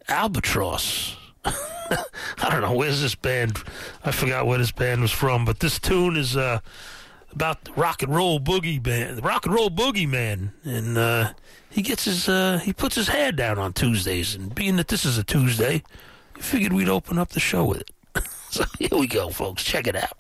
Albatross. I don't know, where's this band? I forgot where this band was from, but this tune is about the rock and roll boogie band, the rock and roll boogie man, and he puts his hair down on Tuesdays, and being that this is a Tuesday, we figured we'd open up the show with it. So here we go, folks. Check it out.